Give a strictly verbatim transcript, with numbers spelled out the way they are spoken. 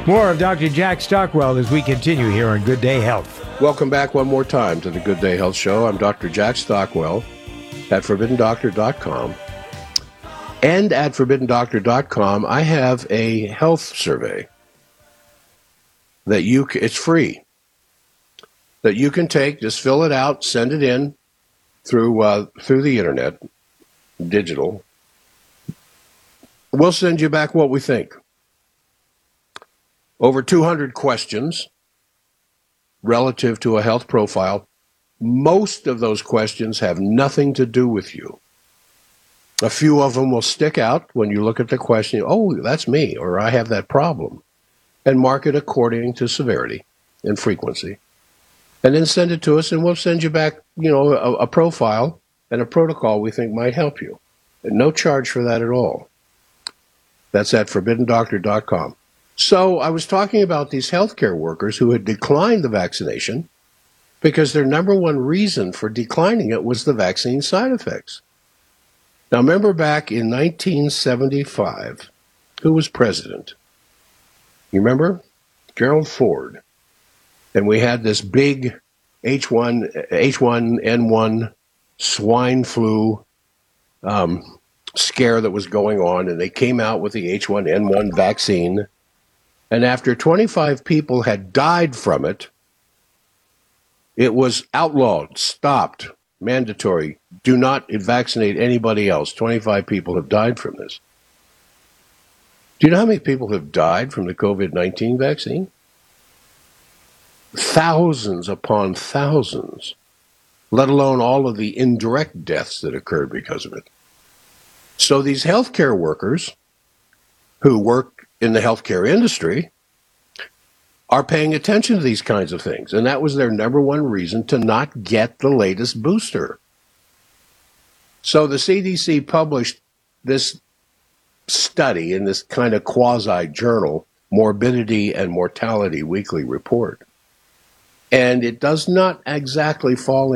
More of Doctor Jack Stockwell as we continue here on Good Day Health. Welcome back one more time to the Good Day Health Show. I'm Doctor Jack Stockwell at forbidden doctor dot com. And at forbidden doctor dot com, I have a health survey that you, it's free, that you can take, just fill it out, send it in through, uh, through the internet, digital. We'll send you back what we think. Over two hundred questions relative to a health profile. Most of those questions have nothing to do with you. A few of them will stick out when you look at the question. Oh, that's me, or I have that problem. And mark it according to severity and frequency. And then send it to us, and we'll send you back, you know, a, a profile and a protocol we think might help you. And no charge for that at all. That's at forbidden doctor dot com. So I was talking about these healthcare workers who had declined the vaccination because their number one reason for declining it was the vaccine side effects. Now, remember back in nineteen seventy-five, who was president? You remember? Gerald Ford. And we had this big H one N one swine flu um, scare that was going on, and they came out with the H one N one vaccine. And after twenty-five people had died from it, it was outlawed, stopped, mandatory. Do not vaccinate anybody else. twenty-five people have died from this. Do you know how many people have died from the COVID nineteen vaccine? Thousands upon thousands, let alone all of the indirect deaths that occurred because of it. So these healthcare workers who work in the healthcare industry are paying attention to these kinds of things. And that was their number one reason to not get the latest booster. So the C D C published this study in this kind of quasi-journal, Morbidity and Mortality Weekly Report. And it does not exactly fall